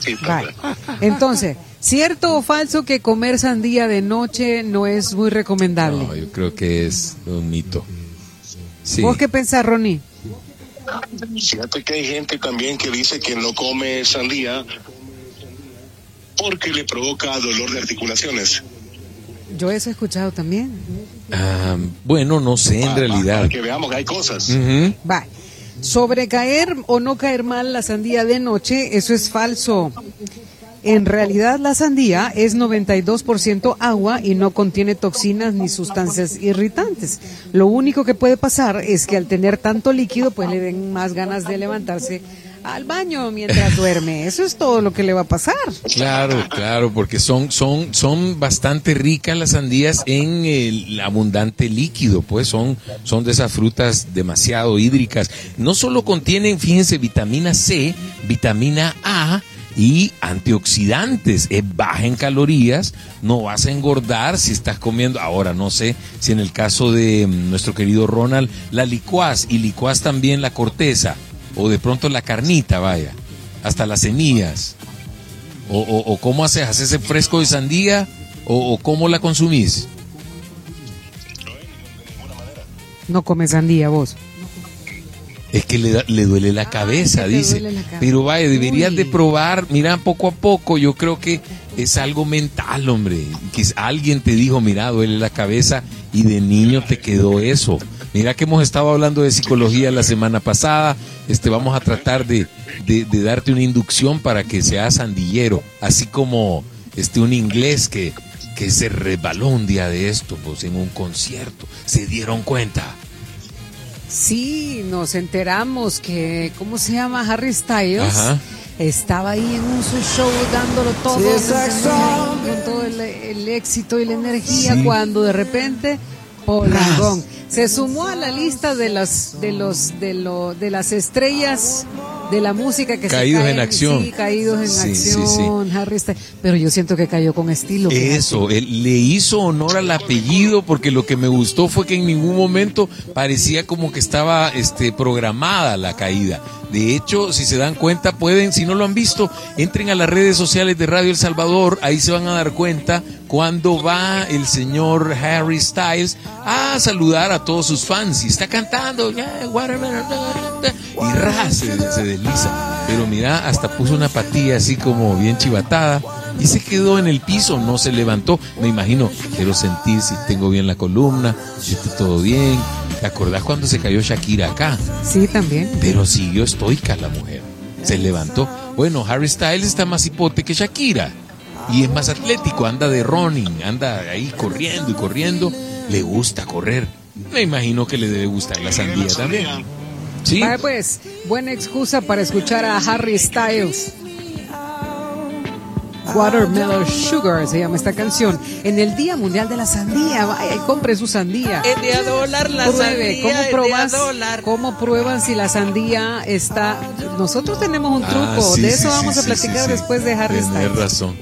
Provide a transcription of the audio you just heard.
Sí, Vale. Entonces, ¿cierto o falso que comer sandía de noche no es muy recomendable? No, yo creo que es un mito. Sí. ¿Vos qué pensás, Ronnie? Fíjate que hay gente también que dice que no come sandía porque le provoca dolor de articulaciones. Yo eso he escuchado también. Bueno, no sé en realidad. Para que veamos que hay cosas. Ujú. Va. Sobre caer o no caer mal la sandía de noche, eso es falso. En realidad la sandía es 92% agua y no contiene toxinas ni sustancias irritantes. Lo único que puede pasar es que al tener tanto líquido pues le den más ganas de levantarse al baño mientras duerme. Eso es todo lo que le va a pasar. Claro, porque son bastante ricas las sandías en el abundante líquido, pues son de esas frutas demasiado hídricas. No solo contienen, fíjense, vitamina C, vitamina A y antioxidantes, es baja en calorías, no vas a engordar si estás comiendo. Ahora, no sé si en el caso de nuestro querido Ronald la licuás y licuás también la corteza, o de pronto la carnita, vaya, hasta las semillas, o cómo haces ese fresco de sandía, o cómo la consumís. No comes sandía vos. Es que le duele la cabeza, dice. Duele la cabeza. Pero vaya, deberías de probar, mira, poco a poco. Yo creo que es algo mental, hombre. Que alguien te dijo, mira, duele la cabeza y de niño te quedó eso. Mira que hemos estado hablando de psicología la semana pasada. Vamos a tratar de darte una inducción para que seas sandillero. Así como un inglés que se resbaló un día de esto, pues en un concierto. ¿Se dieron cuenta? Sí, nos enteramos que, ¿cómo se llama? Harry Styles. Ajá. Estaba ahí en su show dándolo todo, con todo el éxito y la energía, Sí. Cuando de repente, polangón, se sumó a la lista de las estrellas de la música que Caídos se caen, en acción. Sí, caídos en Sí, acción, sí. Harry Styles. Pero yo siento que cayó con estilo. Eso, él le hizo honor al apellido, porque lo que me gustó fue que en ningún momento parecía como que estaba programada la caída. De hecho, si se dan cuenta, pueden, si no lo han visto, entren a las redes sociales de Radio El Salvador, ahí se van a dar cuenta cuando va el señor Harry Styles a saludar a todos sus fans y está cantando y se desliza. Pero mira, hasta puso una patilla así como bien chivatada y se quedó en el piso, no se levantó. Me imagino, quiero sentir si tengo bien la columna, si está todo bien. ¿Te acordás cuando se cayó Shakira acá? Sí, también. Pero siguió estoica la mujer, se levantó. Bueno, Harry Styles está más hipote que Shakira y es más atlético, anda de running, anda ahí corriendo y corriendo, le gusta correr. Me imagino que le debe gustar la sandía también. ¿Sí? Vale, pues, buena excusa para escuchar a Harry Styles. Watermelon Sugar se llama esta canción. En el Día Mundial de la Sandía, vaya y compre su sandía. El día dólar, la Pruebe, sandía, ¿cómo prueban si la sandía está? Nosotros tenemos un truco, Sí, de eso sí, vamos sí, a platicar sí. después de Harry Tenés Styles. razón.